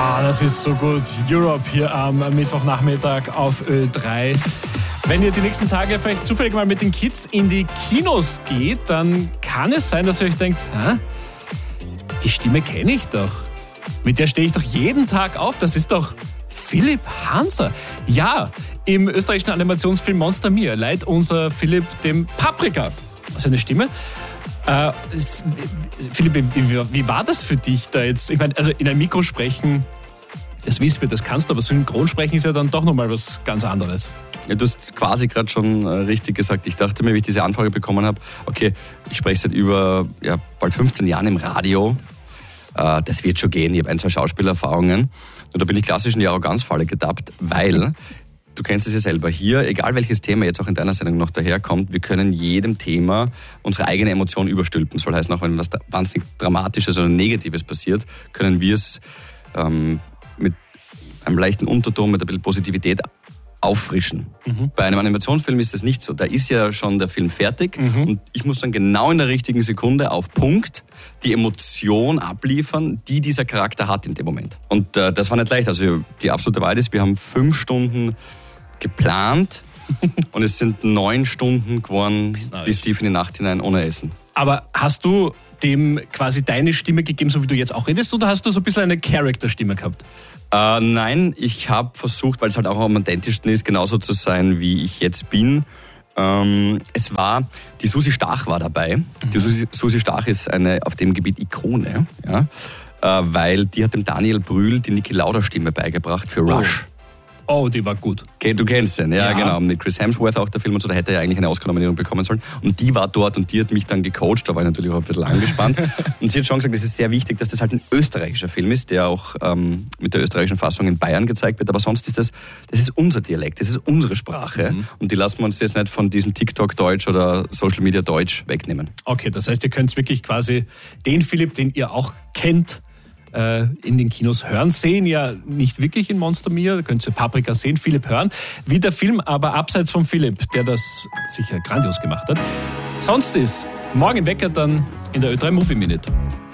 Das ist so gut. Europe hier am Mittwochnachmittag auf Ö3. Wenn ihr die nächsten Tage vielleicht zufällig mal mit den Kids in die Kinos geht, dann kann es sein, dass ihr euch denkt, die Stimme kenne ich doch. Mit der stehe ich doch jeden Tag auf. Das ist doch Philipp Hanser. Ja, im österreichischen Animationsfilm Monster Mia leiht unser Philipp dem Paprika seine Stimme. Philipp, wie war das für dich da jetzt? Ich meine, also in einem Mikro sprechen, das wissen wir, das kannst du, aber Synchronsprechen ist ja dann doch nochmal was ganz anderes. Ja, du hast quasi gerade schon richtig gesagt. Ich dachte mir, wie ich diese Anfrage bekommen habe, okay, ich spreche seit über bald 15 Jahren im Radio. Das wird schon gehen. Ich habe 1-2 Schauspielerfahrungen. Und da bin ich klassisch in die Arroganzfalle getappt, weil, du kennst es ja selber, hier, egal welches Thema jetzt auch in deiner Sendung noch daherkommt, wir können jedem Thema unsere eigene Emotion überstülpen. Soll heißen, auch wenn was wahnsinnig Dramatisches oder Negatives passiert, können wir es mit einem leichten Unterton, mit ein bisschen Positivität auffrischen. Bei einem Animationsfilm ist das nicht so. Da ist ja schon der Film fertig und ich muss dann genau in der richtigen Sekunde auf Punkt die Emotion abliefern, die dieser Charakter hat in dem Moment. Und das war nicht leicht. Also die absolute Wahrheit ist, wir haben 5 Stunden geplant und es sind 9 Stunden geworden bis tief in die Nacht hinein ohne Essen. Aber hast du dem quasi deine Stimme gegeben, so wie du jetzt auch redest, oder hast du so ein bisschen eine Charakterstimme gehabt? Nein, ich habe versucht, weil es halt auch am authentischsten ist, genauso zu sein, wie ich jetzt bin. Es war, die Susi Stach war dabei. Die Susi Stach ist eine auf dem Gebiet Ikone, weil die hat dem Daniel Brühl die Niki Lauda Stimme beigebracht für Rush. Oh, die war gut. Okay, du kennst den, ja genau. Mit Chris Hemsworth auch der Film und so, da hätte er ja eigentlich eine Oscar-Nominierung bekommen sollen. Und die war dort und die hat mich dann gecoacht, da war ich natürlich auch ein bisschen angespannt. Und sie hat schon gesagt, es ist sehr wichtig, dass das halt ein österreichischer Film ist, der auch mit der österreichischen Fassung in Bayern gezeigt wird. Aber sonst ist das ist unser Dialekt, das ist unsere Sprache. Und die lassen wir uns jetzt nicht von diesem TikTok-Deutsch oder Social-Media-Deutsch wegnehmen. Okay, das heißt, ihr könnt wirklich quasi den Philipp, den ihr auch kennt, in den Kinos hören, sehen ja nicht wirklich in Monster Mia, da könnt ihr Paprika sehen, Philipp hören, wie der Film aber abseits von Philipp, der das sicher grandios gemacht hat. Sonst ist morgen im Wecker dann in der Ö3 Movie Minute.